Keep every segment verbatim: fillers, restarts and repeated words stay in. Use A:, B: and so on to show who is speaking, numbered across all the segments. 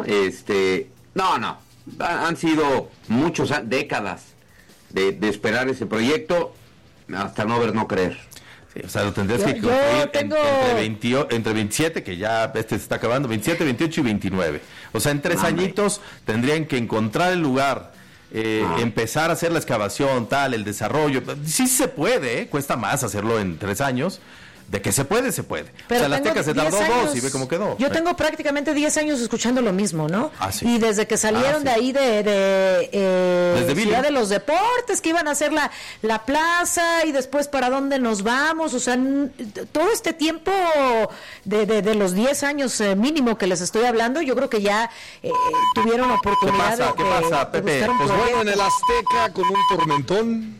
A: ¿no? Este, no, no, han sido muchos décadas de, de esperar ese proyecto hasta no ver, no creer.
B: Sí, o sea, lo tendrías
C: yo,
B: que construir
C: tengo...
B: entre, veinte, entre veintisiete, que ya este se está acabando, veintisiete, veintiocho y veintinueve. O sea, en tres ah, añitos tendrían que encontrar el lugar, eh, ah. empezar a hacer la excavación, tal, el desarrollo. Sí se puede, ¿eh? Cuesta más hacerlo en tres años. De que se puede, se puede.
C: Pero
B: o sea, la Azteca se tardó
C: años,
B: dos y ve cómo quedó.
C: Yo tengo prácticamente diez años escuchando lo mismo, ¿no?
B: Ah, sí.
C: Y desde que salieron ah, sí. de ahí de, de eh, Ciudad de los Deportes, que iban a hacer la, la plaza y después para dónde nos vamos, o sea, n- todo este tiempo de, de, de los diez años eh, mínimo que les estoy hablando, yo creo que ya eh, tuvieron oportunidad de,
B: ¿Qué pasa,
C: de,
B: Pepe?
C: de buscar un
D: pues
C: proyecto.
D: bueno, en el Azteca con un tormentón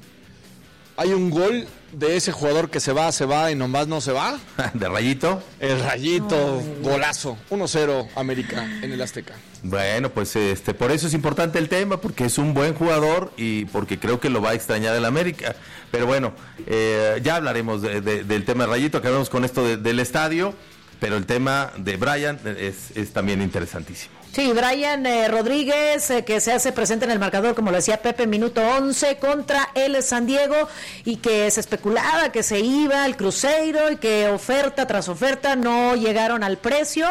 D: hay un gol de ese jugador que se va, se va y nomás no se va.
B: ¿De Rayito?
D: El Rayito, no, golazo, uno cero América en el Azteca.
B: Bueno, pues este, por eso es importante el tema, porque es un buen jugador y porque creo que lo va a extrañar el América. Pero bueno, eh, ya hablaremos de, de, del tema de Rayito, acabamos con esto de, del estadio, pero el tema de Brian es, es también interesantísimo.
C: Sí, Brian eh, Rodríguez, eh, que se hace presente en el marcador, como lo decía Pepe, minuto once contra el San Diego, y que se especulaba que se iba al Cruzeiro y que oferta tras oferta no llegaron al precio.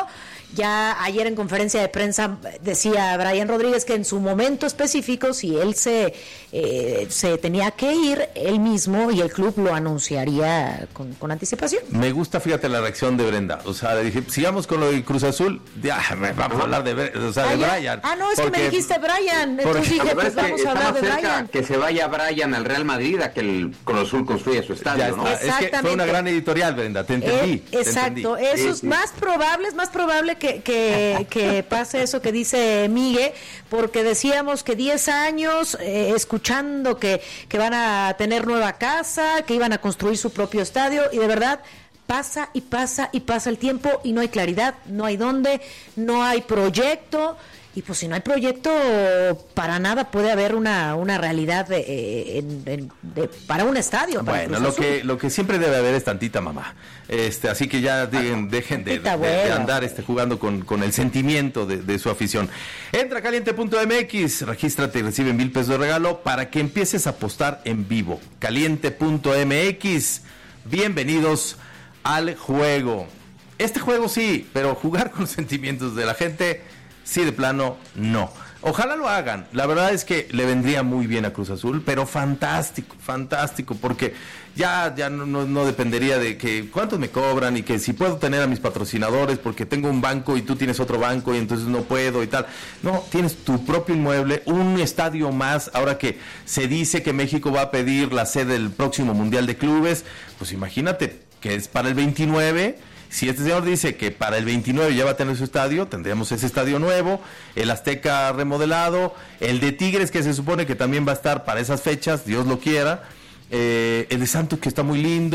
C: Ya ayer en conferencia de prensa decía Brian Rodríguez que en su momento específico, si él se eh, se tenía que ir, él mismo y el club lo anunciaría con, con anticipación.
B: Me gusta, fíjate, la reacción de Brenda. O sea, le dije, sigamos con lo de Cruz Azul. Ya, vamos a hablar de, o sea,
C: ah,
B: de
C: ya.
B: Brian.
C: Ah, no, es
B: porque,
C: que me dijiste Brian. Entonces
B: porque,
C: dije, pues vamos a hablar de
A: cerca
C: Brian.
A: Que se vaya Brian al Real Madrid a que el Cruz Azul construya su estadio,
B: ya
A: ¿no?
B: está. Es que fue una gran editorial, Brenda, te entendí.
C: Eh, exacto,
B: te entendí.
C: eso es sí, sí. más probable, es más probable que, que, que pase eso que dice Miguel, porque decíamos que diez años eh, escuchando que, que van a tener nueva casa, que iban a construir su propio estadio, y de verdad pasa y pasa y pasa el tiempo y no hay claridad, no hay dónde, no hay proyecto. Y pues si no hay proyecto, para nada puede haber una una realidad de, eh, en, en, de, para un estadio. Para
B: bueno, lo que lo que siempre debe haber es tantita mamá. Este, así que ya dejen, dejen de, de, de andar este, jugando con, con el sentimiento de, de su afición. Entra a caliente punto m x, regístrate y recibe mil pesos de regalo para que empieces a apostar en vivo. caliente punto m x, bienvenidos al juego. Este juego sí, pero jugar con los sentimientos de la gente, sí, de plano, no. Ojalá lo hagan. La verdad es que le vendría muy bien a Cruz Azul, pero fantástico, fantástico, porque ya, ya no, no, no dependería de que cuántos me cobran y que si puedo tener a mis patrocinadores porque tengo un banco y tú tienes otro banco y entonces no puedo y tal. No, tienes tu propio inmueble, un estadio más. Ahora que se dice que México va a pedir la sede del próximo Mundial de Clubes, pues imagínate que es para el veintinueve. Si este señor dice que para el veintinueve ya va a tener su estadio, tendríamos ese estadio nuevo, el Azteca remodelado, el de Tigres que se supone que también va a estar para esas fechas, Dios lo quiera, eh, el de Santos que está muy lindo,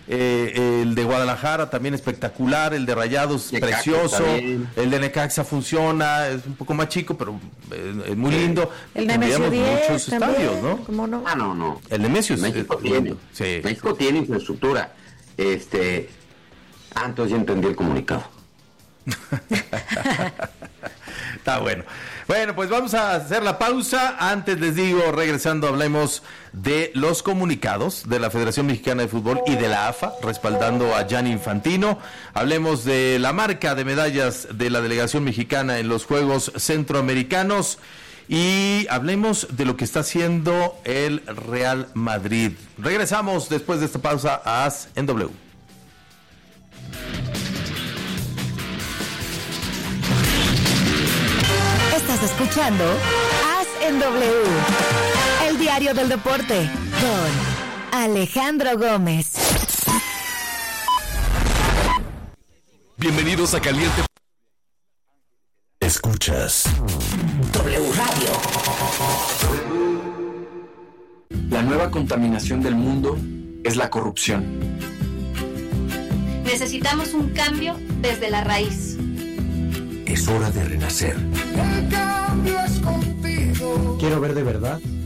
B: eh, el de Guadalajara también espectacular, el de Rayados Necaxa, precioso, el de Necaxa funciona, es un poco más chico, pero es, es muy lindo.
C: El de Nemesio diez
B: muchos
C: también,
B: estadios, ¿no?
C: ¿Cómo no?
A: Ah, no, no.
B: El de Nemesio
A: México
B: es,
A: tiene,
B: sí.
A: México tiene infraestructura, este... Ah, entonces ya entendí el comunicado.
B: Está bueno. Bueno, pues vamos a hacer la pausa. Antes les digo, regresando, hablemos de los comunicados de la Federación Mexicana de Fútbol y de la A F A, respaldando a Gianni Infantino. Hablemos de la marca de medallas de la delegación mexicana en los Juegos Centroamericanos. Y hablemos de lo que está haciendo el Real Madrid. Regresamos después de esta pausa a As en W.
E: Estás escuchando As en W, el diario del deporte, con Alejandro Gómez.
F: Bienvenidos a Caliente. Escuchas
G: W Radio. La nueva contaminación del mundo es la corrupción.
H: Necesitamos un cambio desde la raíz.
F: Es hora de renacer.
I: El cambio es contigo.
J: Quiero ver de verdad